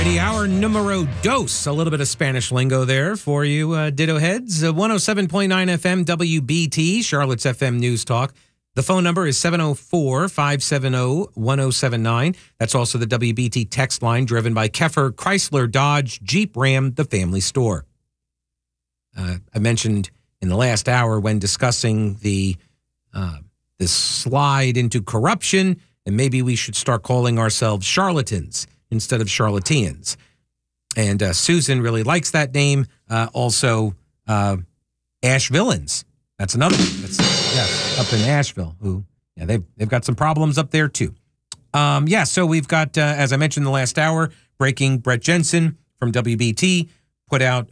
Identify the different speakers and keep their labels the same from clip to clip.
Speaker 1: Alrighty, our numero dos. A little bit of Spanish lingo there for you, Ditto Heads. 107.9 FM WBT, Charlotte's FM News Talk. The phone number is 704-570-1079. That's also the WBT text line driven by Keffer Chrysler Dodge Jeep Ram, the family store. I mentioned in the last hour when discussing the slide into corruption, and maybe we should start calling ourselves charlatans instead of charlatans. And Susan really likes that name. Also, Ash Villains. That's another one. That's up in Asheville. They've got some problems up there too. So we've got, as I mentioned in the last hour, breaking. Brett Jensen from WBT put out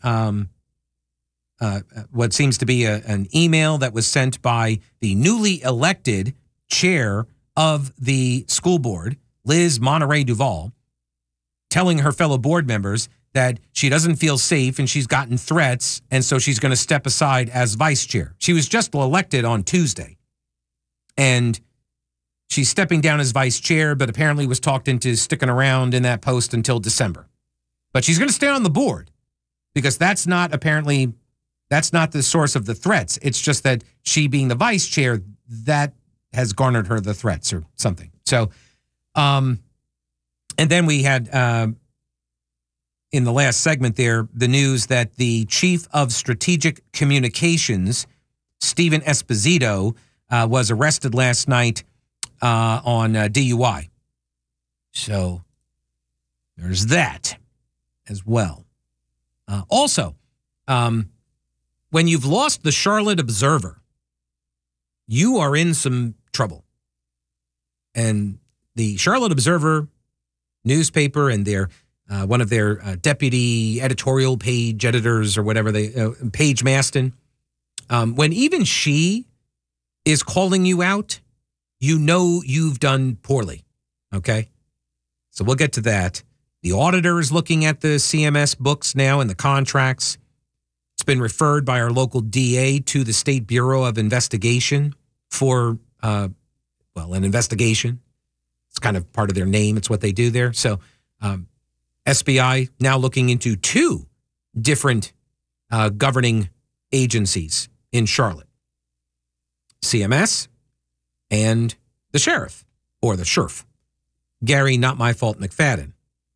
Speaker 1: what seems to be an email that was sent by the newly elected chair of the school board, Liz Monterey Duval, telling her fellow board members that she doesn't feel safe and she's gotten threats, and so she's going to step aside as vice chair. She was just elected on Tuesday, and she's stepping down as vice chair, but apparently was talked into sticking around in that post until December. But she's going to stay on the board because that's not the source of the threats. It's just that she being the vice chair, that has garnered her the threats or something. So, and then we had, in the last segment there, the news that the chief of strategic communications, Stephen Esposito, was arrested last night on DUI. So there's that as well. Also, when you've lost the Charlotte Observer, you are in some trouble. And the Charlotte Observer newspaper and their one of their deputy editorial page editors or whatever Paige Maston, when even she is calling you out, you know you've done poorly, okay? So we'll get to that. The auditor is looking at the CMS books now and the contracts. It's been referred by our local DA to the State Bureau of Investigation for, an investigation. It's kind of part of their name. It's what they do there. So SBI now looking into two different governing agencies in Charlotte. CMS and the sheriff, or the sheriff, Gary Not My Fault McFadden.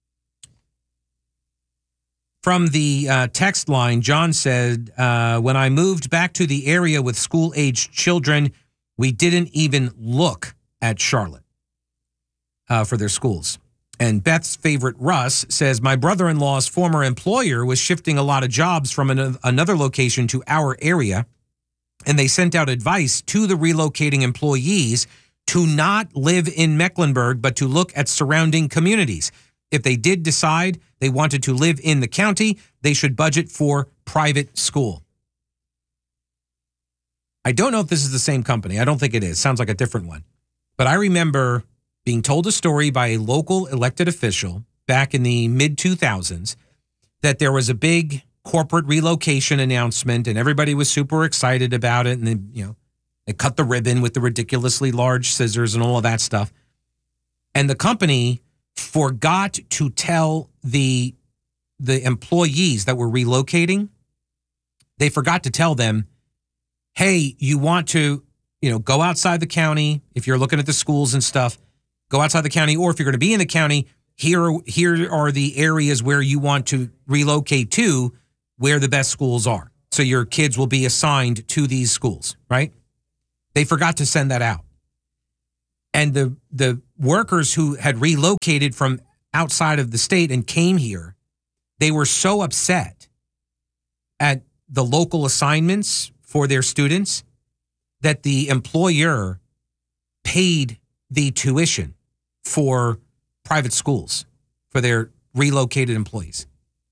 Speaker 1: From the text line, John said, when I moved back to the area with school-aged children, we didn't even look at Charlotte for their schools. And Beth's favorite, Russ, says, my brother-in-law's former employer was shifting a lot of jobs from another location to our area, and they sent out advice to the relocating employees to not live in Mecklenburg, but to look at surrounding communities. If they did decide they wanted to live in the county, they should budget for private school. I don't know if this is the same company. I don't think it is. Sounds like a different one. But I remember being told a story by a local elected official back in the mid-2000s that there was a big corporate relocation announcement and everybody was super excited about it. And they cut the ribbon with the ridiculously large scissors and all of that stuff. And the company forgot to tell the employees that were relocating, they forgot to tell them, hey, you want to, go outside the county. If you're looking at the schools and stuff, go outside the county, or if you're going to be in the county, here are the areas where you want to relocate to, where the best schools are. So your kids will be assigned to these schools, right? They forgot to send that out. And the workers who had relocated from outside of the state and came here, they were so upset at the local assignments for their students that the employer paid the tuition for private schools for their relocated employees.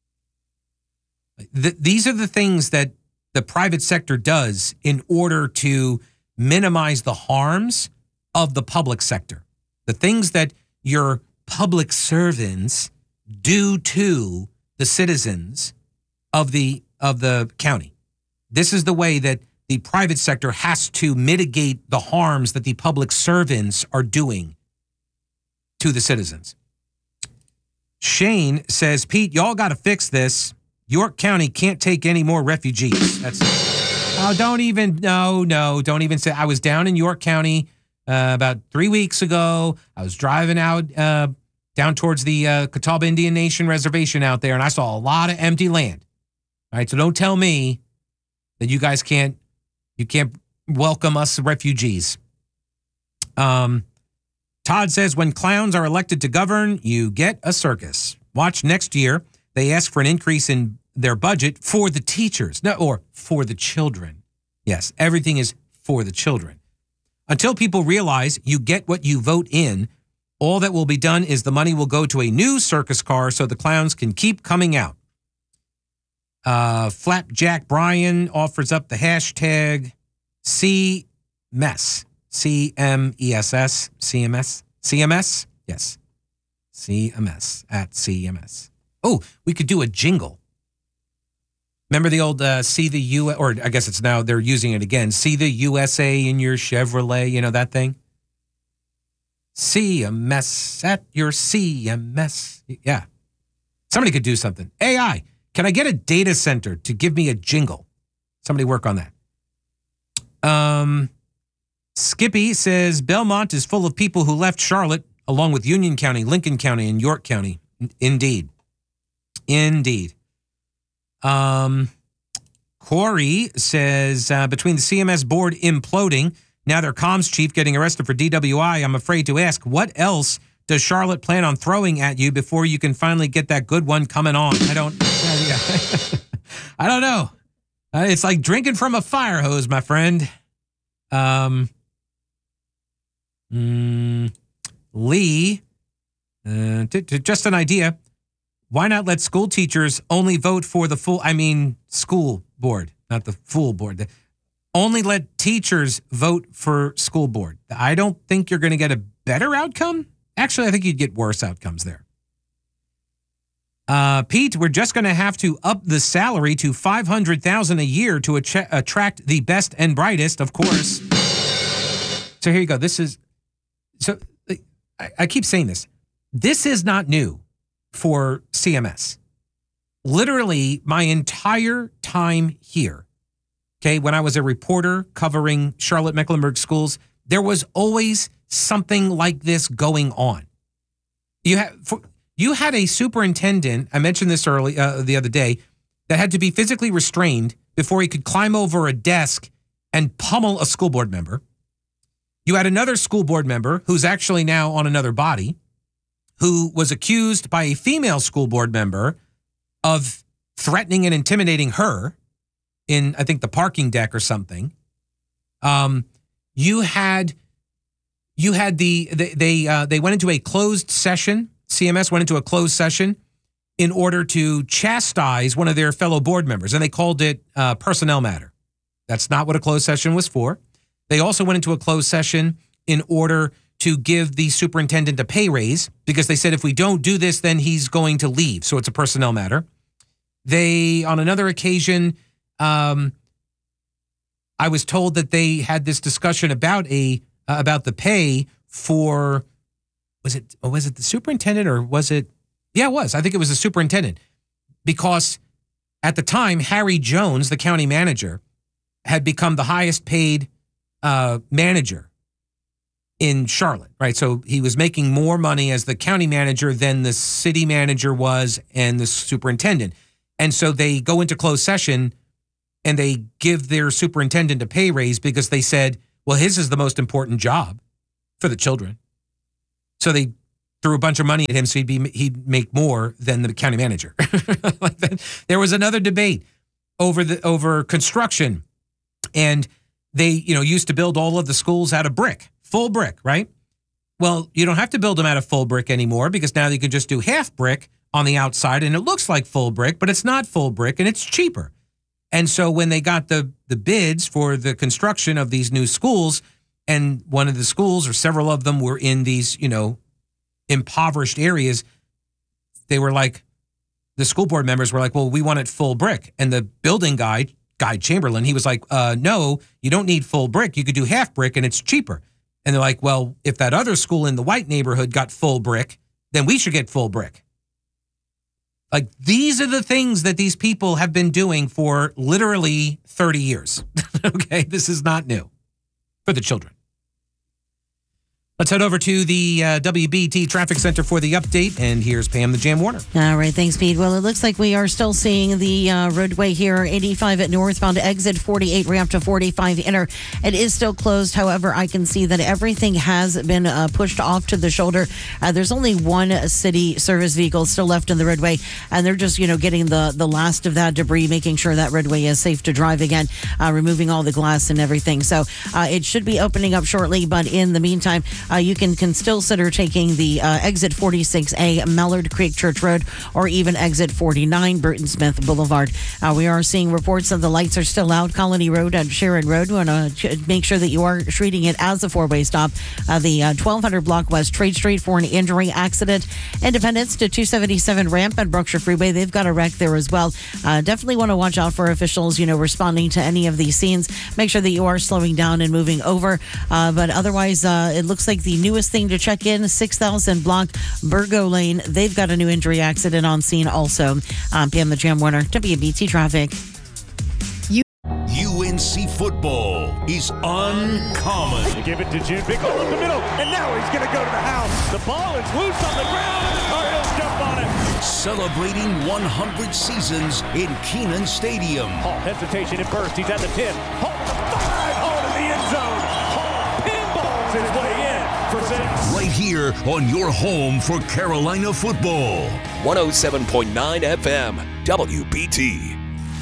Speaker 1: These are the things that the private sector does in order to minimize the harms of the public sector. The things that your public servants do to the citizens of the county. This is the way that the private sector has to mitigate the harms that the public servants are doing to the citizens. Shane says, Pete, y'all got to fix this. York County can't take any more refugees. That's don't even say. I was down in York County about 3 weeks ago. I was driving out down towards the Catawba Indian Nation Reservation out there, and I saw a lot of empty land. All right, so don't tell me that you guys can't welcome us refugees. Todd says, when clowns are elected to govern, you get a circus. Watch next year. They ask for an increase in their budget for the teachers, or for the children. Yes, everything is for the children. Until people realize you get what you vote in, all that will be done is the money will go to a new circus car so the clowns can keep coming out. Flapjack Brian offers up the hashtag CMESS. CMESS. CMS? Yes. CMS at CMS. Oh, we could do a jingle. Remember the old see the U, or I guess it's now they're using it again. See the USA in your Chevrolet, you know that thing? CMS at your CMS. Yeah. Somebody could do something. AI, can I get a data center to give me a jingle? Somebody work on that. Skippy says Belmont is full of people who left Charlotte along with Union County, Lincoln County, and York County. Indeed. Corey says, between the CMS board imploding, now their comms chief getting arrested for DWI, I'm afraid to ask, what else does Charlotte plan on throwing at you before you can finally get that good one coming on? I don't know. It's like drinking from a fire hose, my friend. Lee, just an idea. Why not let school teachers only vote for the school board, not the full board. Only let teachers vote for school board. I don't think you're going to get a better outcome. Actually, I think you'd get worse outcomes there. Pete, we're just going to have to up the salary to $500,000 a year to attract the best and brightest, of course. So here you go. I keep saying this. This is not new for CMS. Literally, my entire time here, okay, when I was a reporter covering Charlotte-Mecklenburg schools, there was always something like this going on. You had a superintendent, I mentioned this the other day, that had to be physically restrained before he could climb over a desk and pummel a school board member. You had another school board member who's actually now on another body, who was accused by a female school board member of threatening and intimidating her in, I think, the parking deck or something. You had they went into a closed session. CMS went into a closed session in order to chastise one of their fellow board members, and they called it personnel matter. That's not what a closed session was for. They also went into a closed session in order to give the superintendent a pay raise, because they said if we don't do this, then he's going to leave. So it's a personnel matter. They, on another occasion, I was told that they had this discussion about the pay for, was it the superintendent or was it? Yeah, it was. I think it was the superintendent, because at the time, Harry Jones, the county manager, had become the highest paid manager in Charlotte, right? So he was making more money as the county manager than the city manager was and the superintendent. And so they go into closed session and they give their superintendent a pay raise because they said, well, his is the most important job for the children. So they threw a bunch of money at him so he'd make more than the county manager. Like that. There was another debate over construction, and they used to build all of the schools out of brick. Full brick, right? Well, you don't have to build them out of full brick anymore, because now you can just do half brick on the outside and it looks like full brick, but it's not full brick and it's cheaper. And so when they got the bids for the construction of these new schools, and one of the schools or several of them were in these, impoverished areas, they were like, the school board members were like, well, we want it full brick. And the building guy, Guy Chamberlain, he was like, no, you don't need full brick. You could do half brick and it's cheaper. And they're like, well, if that other school in the white neighborhood got full brick, then we should get full brick. Like, these are the things that these people have been doing for literally 30 years. Okay, this is not new for the children. Let's head over to the WBT Traffic Center for the update, and here's Pam the Jam Warner.
Speaker 2: All right, thanks, Pete. Well, it looks like we are still seeing the roadway here, 85 at northbound exit, 48 ramp to 45 inner. It is still closed. However, I can see that everything has been pushed off to the shoulder. There's only one city service vehicle still left in the roadway, and they're just, getting the last of that debris, making sure that roadway is safe to drive again, removing all the glass and everything. So it should be opening up shortly, but in the meantime, you can still consider taking the exit 46A Mallard Creek Church Road, or even exit 49 Burton Smith Boulevard. We are seeing reports that the lights are still out. Colony Road and Sharon Road. We want to make sure that you are treating it as a four-way stop. The 1200 block West Trade Street for an injury accident. Independence to 277 ramp at Brookshire Freeway. They've got a wreck there as well. Definitely want to watch out for officials, responding to any of these scenes. Make sure that you are slowing down and moving over. But otherwise, it looks like the newest thing to check in, 6000 block Burgo Lane. They've got a new injury accident on scene also. Pam the Jam Warner, WBT Traffic.
Speaker 3: UNC football is uncommon.
Speaker 4: They give it to June, big hole up the middle, and now he's going to go to the house. The ball is loose on the ground, and the Cardinals jump on it.
Speaker 3: Celebrating 100 seasons in Kenan Stadium.
Speaker 4: Hall, hesitation at first, he's at the 10. Hall to the 5, Hall to the end zone. Hall pinballs his way in for 6.
Speaker 3: Right here on your home for Carolina football.
Speaker 5: 107.9 FM, WBT.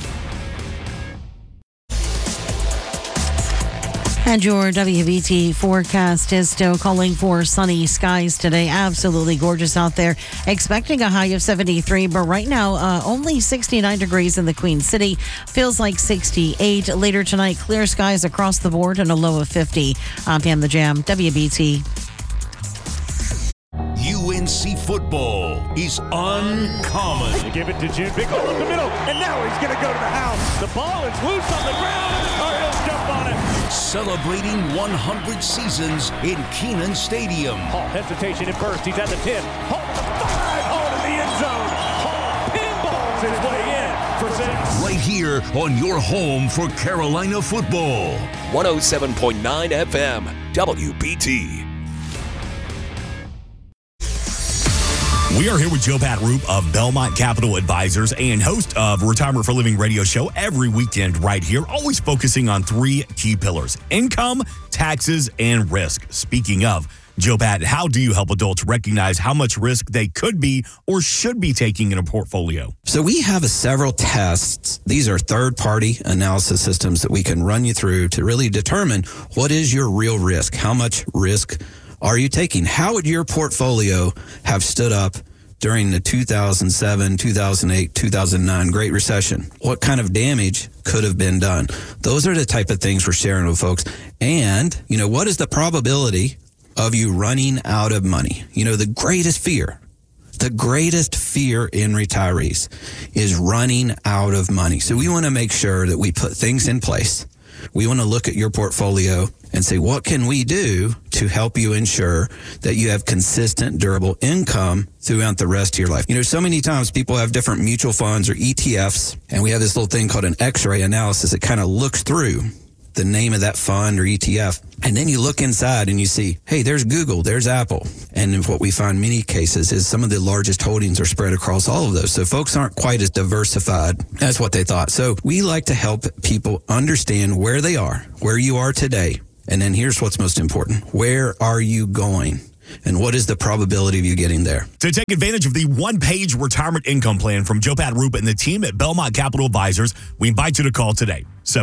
Speaker 2: And your WBT forecast is still calling for sunny skies today. Absolutely gorgeous out there. Expecting a high of 73, but right now only 69 degrees in the Queen City. Feels like 68. Later tonight, clear skies across the board and a low of 50. I'm Pam the Jam, WBT.
Speaker 3: UNC football is uncommon.
Speaker 4: They give it to June, big hole up the middle, and now he's going to go to the house. The ball is loose on the ground, and the Cardinals jump on it.
Speaker 3: Celebrating 100 seasons in Kenan Stadium.
Speaker 4: Hall, hesitation at first, he's at the 10. Hall to the 5, Hall to the end zone. Hall pinballs his way in for 6.
Speaker 3: Right here on your home for Carolina football.
Speaker 5: 107.9 FM, WBT.
Speaker 6: We are here with Joe Pat Roop of Belmont Capital Advisors and host of Retirement for Living radio show every weekend right here, always focusing on 3 key pillars: income, taxes, and risk. Speaking of, Joe Pat, how do you help adults recognize how much risk they could be or should be taking in a portfolio?
Speaker 7: So we have several tests. These are third-party analysis systems that we can run you through to really determine what is your real risk. How much risk are you taking? How would your portfolio have stood up during the 2007, 2008, 2009 Great Recession? What kind of damage could have been done? Those are the type of things we're sharing with folks. And, what is the probability of you running out of money? The greatest fear in retirees is running out of money. So we want to make sure that we put things in place. We want to look at your portfolio and say, what can we do to help you ensure that you have consistent, durable income throughout the rest of your life? So many times people have different mutual funds or ETFs, and we have this little thing called an X-ray analysis. It kind of looks through the name of that fund or ETF. And then you look inside and you see, hey, there's Google, there's Apple. And what we find in many cases is some of the largest holdings are spread across all of those. So folks aren't quite as diversified as what they thought. So we like to help people understand where they are, where you are today. And then here's what's most important. Where are you going? And what is the probability of you getting there?
Speaker 6: To take advantage of the one-page retirement income plan from Joe Pat Roop and the team at Belmont Capital Advisors, we invite you to call today,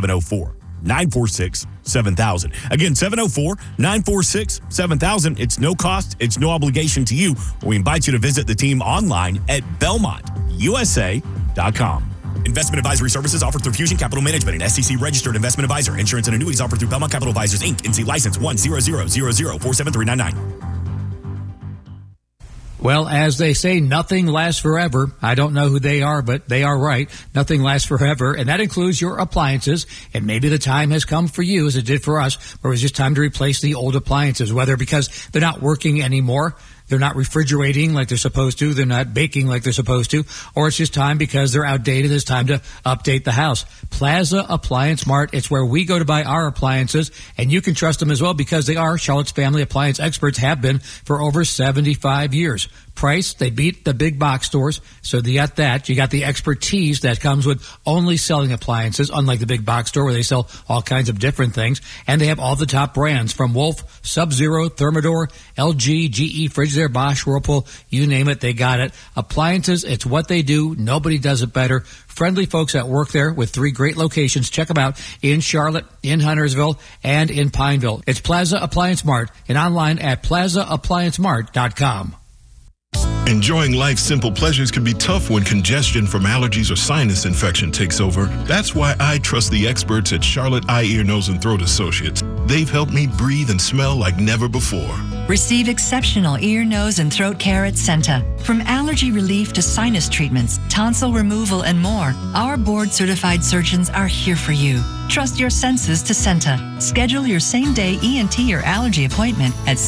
Speaker 6: 704-946-7000. Again, 704-946-7000. It's no cost. It's no obligation to you. We invite you to visit the team online at BelmontUSA.com. Investment advisory services offered through Fusion Capital Management, an SEC-registered investment advisor. Insurance and annuities offered through Belmont Capital Advisors, Inc., NC license 10000473999.
Speaker 8: Well, as they say, nothing lasts forever. I don't know who they are, but they are right. Nothing lasts forever, and that includes your appliances. And maybe the time has come for you, as it did for us, where it was just time to replace the old appliances, whether because they're not working anymore, they're not refrigerating like they're supposed to, they're not baking like they're supposed to, or it's just time because they're outdated, it's time to update the house. Plaza Appliance Mart, it's where we go to buy our appliances, and you can trust them as well because they are Charlotte's family appliance experts, have been for over 75 years. Price, they beat the big box stores, so you got that. You got the expertise that comes with only selling appliances, unlike the big box store where they sell all kinds of different things. And they have all the top brands from Wolf, Sub-Zero, Thermador, LG, GE, Frigidaire, Bosch, Whirlpool, you name it, they got it. Appliances, it's what they do. Nobody does it better. Friendly folks that work there with 3 great locations. Check them out in Charlotte, in Huntersville, and in Pineville. It's Plaza Appliance Mart and online at plazaappliancemart.com.
Speaker 9: Enjoying life's simple pleasures can be tough when congestion from allergies or sinus infection takes over. That's why I trust the experts at Charlotte Eye, Ear, Nose, and Throat Associates. They've helped me breathe and smell like never before.
Speaker 10: Receive exceptional ear, nose, and throat care at Senta. From allergy relief to sinus treatments, tonsil removal, and more, our board-certified surgeons are here for you. Trust your senses to Senta. Schedule your same-day ENT or allergy appointment at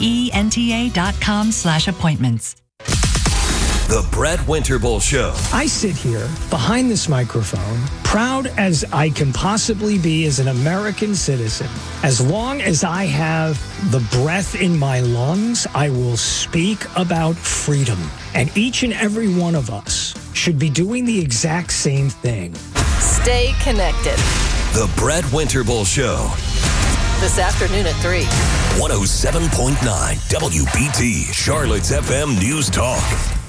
Speaker 10: ceenta.com/appointments.
Speaker 5: The Brett Winterble Show.
Speaker 11: I sit here behind this microphone, proud as I can possibly be as an American citizen. As long as I have the breath in my lungs, I will speak about freedom. And each and every one of us should be doing the exact same thing.
Speaker 12: Stay connected.
Speaker 5: The Brett Winterble Show.
Speaker 12: This afternoon at 3.
Speaker 5: 107.9 WBT, Charlotte's FM News Talk.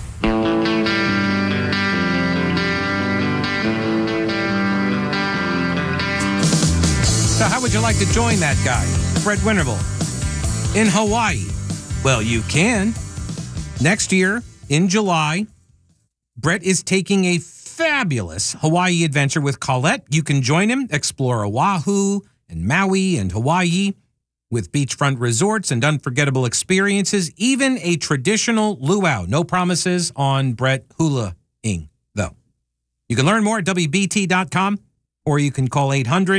Speaker 1: So how would you like to join that guy, Brett Winterble, in Hawaii? Well, you can. Next year, in July, Brett is taking a fabulous Hawaii adventure with Colette. You can join him, explore Oahu and Maui and Hawaii with beachfront resorts and unforgettable experiences, even a traditional luau. No promises on Brett hula-ing, though. You can learn more at WBT.com, or you can call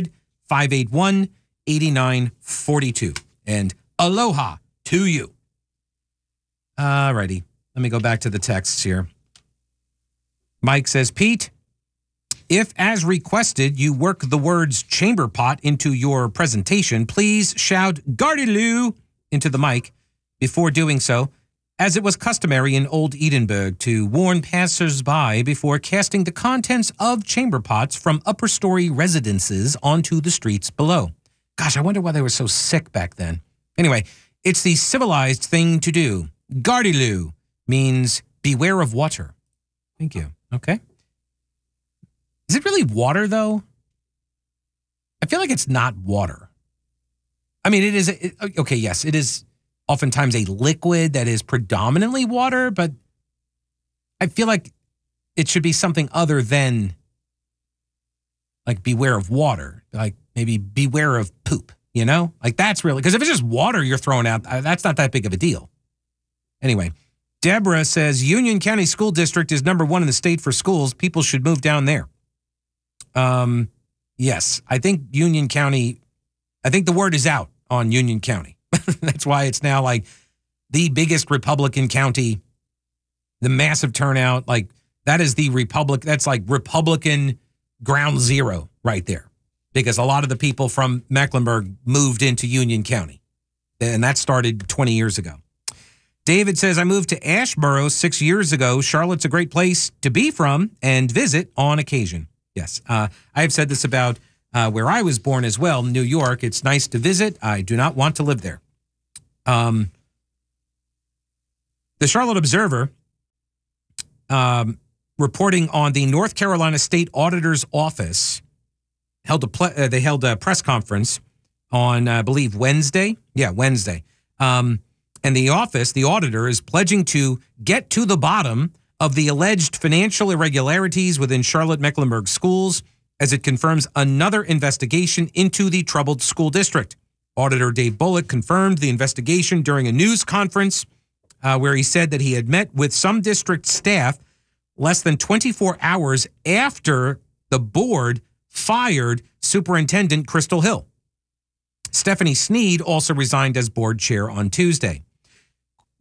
Speaker 1: 800-581-8942. And aloha to you. Alrighty, let me go back to the texts here. Mike says, Pete, if, as requested, you work the words chamber pot into your presentation, please shout Gardiloo into the mic before doing so, as it was customary in Old Edinburgh to warn passers-by before casting the contents of chamber pots from upper story residences onto the streets below. Gosh, I wonder why they were so sick back then. Anyway, it's the civilized thing to do. Gardiloo means beware of water. Thank you. Okay. Is it really water, though? I feel like it's not water. I mean, it is. Okay, yes, it is oftentimes a liquid that is predominantly water, but I feel like it should be something other than like beware of water. Like maybe beware of poop, you know? Like that's really, because if it's just water you're throwing out, that's not that big of a deal. Anyway, Deborah says Union County School District is #1 in the state for schools. People should move down there. Yes, I think Union County, I think the word is out on Union County. That's why it's now like the biggest Republican county, the massive turnout. Like that is the that's like Republican ground zero right there, because a lot of the people from Mecklenburg moved into Union County, and that started 20 years ago. David says, I moved to Ashboro 6 years ago. Charlotte's a great place to be from and visit on occasion. Yes, I have said this about where I was born as well, New York. It's nice to visit. I do not want to live there. The Charlotte Observer, reporting on the North Carolina State Auditor's Office, they held a press conference on, I believe, Wednesday. Yeah, Wednesday. And the office, the auditor, is pledging to get to the bottom of the alleged financial irregularities within Charlotte-Mecklenburg schools as it confirms another investigation into the troubled school district. Auditor Dave Bullock confirmed the investigation during a news conference where he said that he had met with some district staff less than 24 hours after the board fired Superintendent Crystal Hill. Stephanie Sneed also resigned as board chair on Tuesday.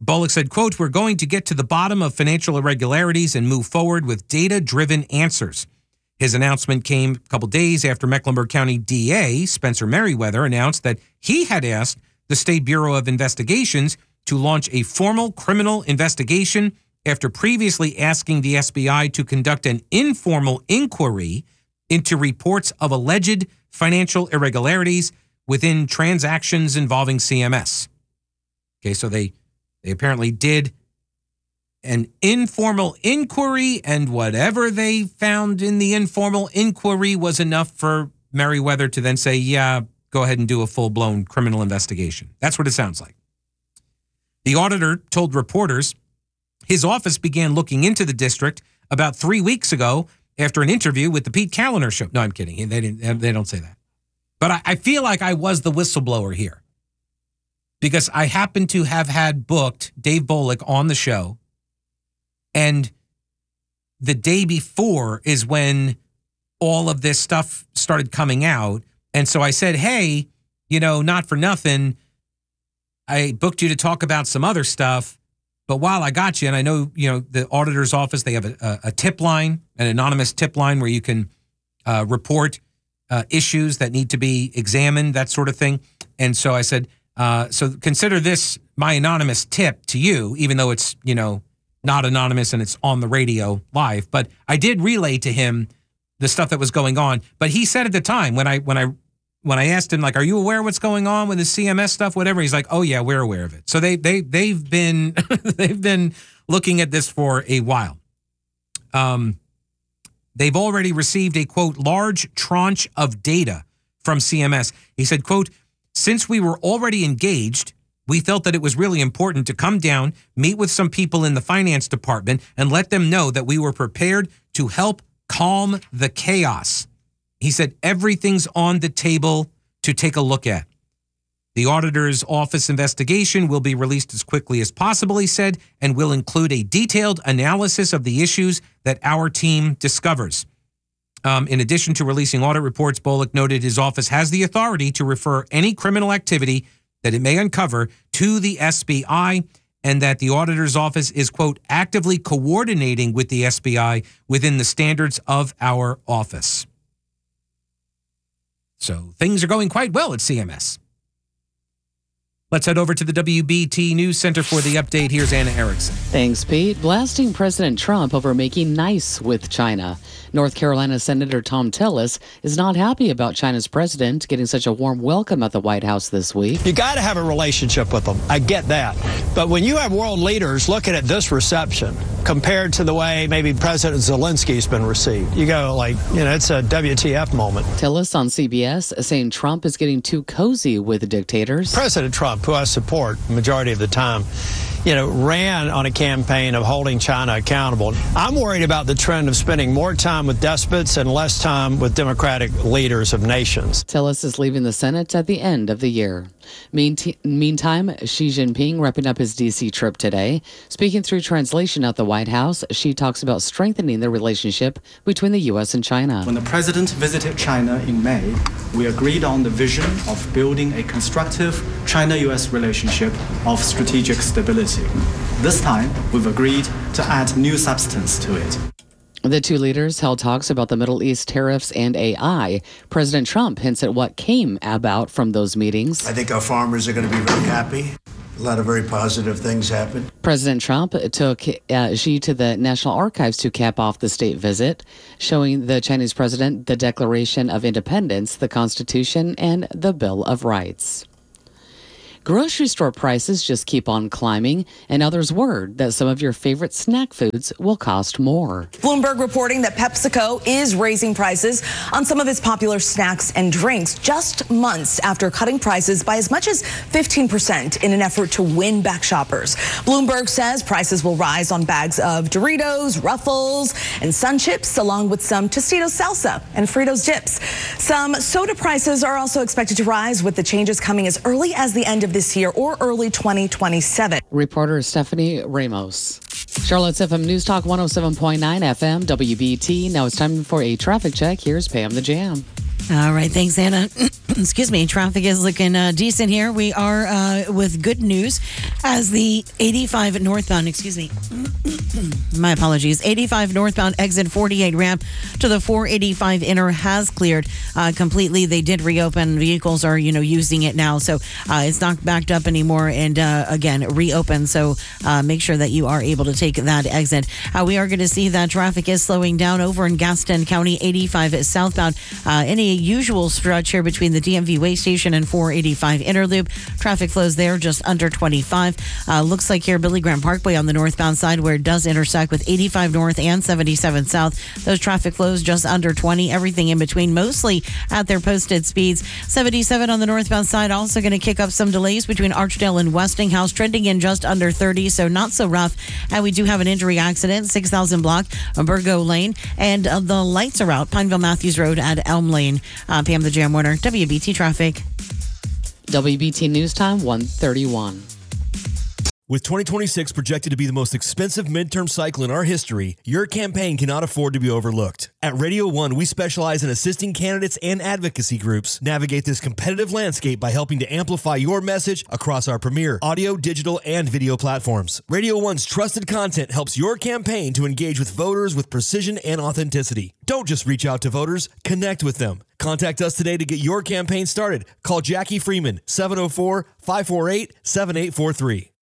Speaker 1: Bullock said, quote, "We're going to get to the bottom of financial irregularities and move forward with data-driven answers." His announcement came a couple days after Mecklenburg County DA Spencer Merriweather announced that he had asked the State Bureau of Investigations to launch a formal criminal investigation after previously asking the SBI to conduct an informal inquiry into reports of alleged financial irregularities within transactions involving CMS. Okay, so they apparently did an informal inquiry, and whatever they found in the informal inquiry was enough for Merriweather to then say, yeah, go ahead and do a full-blown criminal investigation. That's what it sounds like. The auditor told reporters his office began looking into the district about 3 weeks ago after an interview with the Pete Callender show. No, I'm kidding. They don't say that. But I feel like I was the whistleblower here because I happen to have had booked Dave Bullock on the show. And the day before is when all of this stuff started coming out. And so I said, hey, not for nothing, I booked you to talk about some other stuff. But while I got you, and I know, the auditor's office, they have a tip line, an anonymous tip line where you can report issues that need to be examined, that sort of thing. And so I said, so consider this my anonymous tip to you, even though it's, not anonymous and it's on the radio live. But I did relay to him the stuff that was going on. But he said at the time when I asked him, like, are you aware of what's going on with the CMS stuff, whatever? He's like, oh yeah, we're aware of it. So they've been they've been looking at this for a while. They've already received a, quote, large tranche of data from CMS. He said, quote, "Since we were already engaged, we felt that it was really important to come down, meet with some people in the finance department, and let them know that we were prepared to help calm the chaos." He said, everything's on the table to take a look at. The auditor's office investigation will be released as quickly as possible, he said, and will include a detailed analysis of the issues that our team discovers. In addition to releasing audit reports, Bullock noted his office has the authority to refer any criminal activity that it may uncover to the SBI, and that the auditor's office is, quote, actively coordinating with the SBI within the standards of our office. So things are going quite well at CMS. Let's head over to the WBT News Center for the update. Here's Anna Erickson.
Speaker 13: Thanks, Pete. Blasting President Trump over making nice with China. North Carolina Senator Thom Tillis is not happy about China's president getting such a warm welcome at the White House this week.
Speaker 14: You got to have a relationship with them. I get that. But when you have world leaders looking at this reception compared to the way maybe President Zelensky's been received, you go like, it's a WTF moment.
Speaker 13: Tillis on CBS saying Trump is getting too cozy with dictators.
Speaker 14: President Trump, who I support the majority of the time, ran on a campaign of holding China accountable. I'm worried about the trend of spending more time with despots and less time with democratic leaders of nations.
Speaker 13: Tillis is leaving the Senate at the end of the year. Meantime, Xi Jinping wrapping up his D.C. trip today. Speaking through translation at the White House, Xi talks about strengthening the relationship between the U.S. and China.
Speaker 15: When the president visited China in May, we agreed on the vision of building a constructive China-U.S. relationship of strategic stability. This time, we've agreed to add new substance to it.
Speaker 13: The two leaders held talks about the Middle East tariffs and AI. President Trump hints at what came about from those meetings.
Speaker 16: I think our farmers are going to be very happy. A lot of very positive things happened.
Speaker 13: President Trump took Xi to the National Archives to cap off the state visit, showing the Chinese president the Declaration of Independence, the Constitution, and the Bill of Rights. Grocery store prices just keep on climbing, and now there's word that some of your favorite snack foods will cost more.
Speaker 17: Bloomberg reporting that PepsiCo is raising prices on some of its popular snacks and drinks just months after cutting prices by as much as 15% in an effort to win back shoppers. Bloomberg says prices will rise on bags of Doritos, Ruffles, and Sun Chips, along with some Tostitos salsa and Fritos dips. Some soda prices are also expected to rise, with the changes coming as early as the end of this year or early 2027.
Speaker 13: Reporter Stephanie Ramos. Charlotte's FM News Talk 107.9 FM, WBT. Now it's time for a traffic check. Here's Pam the Jam.
Speaker 2: All right, thanks, Anna. Excuse me. Traffic is looking decent here. We are with good news as the 85 northbound, my apologies, 85 northbound exit 48 ramp to the 485 inner has cleared completely. They did reopen. Vehicles are, using it now. So it's not backed up anymore. And again, reopen. So make sure that you are able to take that exit. We are going to see that traffic is slowing down over in Gaston County, 85 southbound. Any usual stretch here between the DMV way station and 485 inner loop. Traffic flows there just under 25. Looks like here Billy Graham Parkway on the northbound side where it does intersect with 85 north and 77 south. Those traffic flows just under 20. Everything in between mostly at their posted speeds. 77 on the northbound side also going to kick up some delays between Archdale and Westinghouse, trending in just under 30, so not so rough. And we do have an injury accident, 6000 block, Burgo Lane, and the lights are out, Pineville Matthews Road at Elm Lane. Pam the Jam Warner, WBT Traffic.
Speaker 13: WBT News Time, 1:31.
Speaker 18: With 2026 projected to be the most expensive midterm cycle in our history, your campaign cannot afford to be overlooked. At Radio 1, we specialize in assisting candidates and advocacy groups navigate this competitive landscape by helping to amplify your message across our premier audio, digital, and video platforms. Radio 1's trusted content helps your campaign to engage with voters with precision and authenticity. Don't just reach out to voters, connect with them. Contact us today to get your campaign started. Call Jackie Freeman, 704-548-7843.